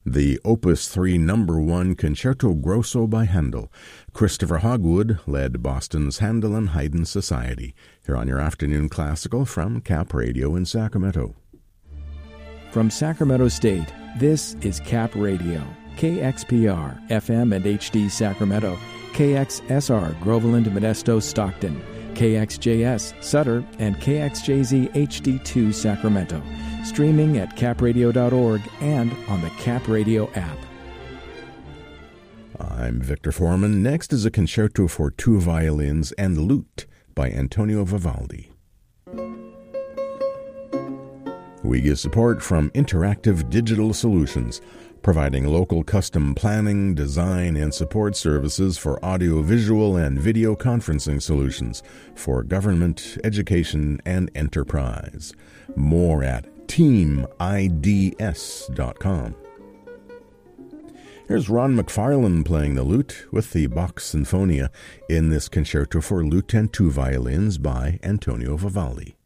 The Opus 3 No. 1 Concerto Grosso by Handel. Christopher Hogwood led Boston's Handel and Haydn Society. Here on your Afternoon Classical from Cap Radio in Sacramento. From Sacramento State, this is Cap Radio. KXPR, FM and HD Sacramento. KXSR, Groveland, Modesto, Stockton. KXJS, Sutter, and KXJZ HD2 Sacramento. Streaming at capradio.org and on the Cap Radio app. I'm Victor Foreman. Next is a concerto for 2 violins and lute by Antonio Vivaldi. We get support from Interactive Digital Solutions, providing local custom planning, design, and support services for audiovisual and video conferencing solutions for government, education, and enterprise. More at teamids.com. Here's Ron McFarlane playing the lute with the Bach Sinfonia in this concerto for lute and 2 violins by Antonio Vivaldi.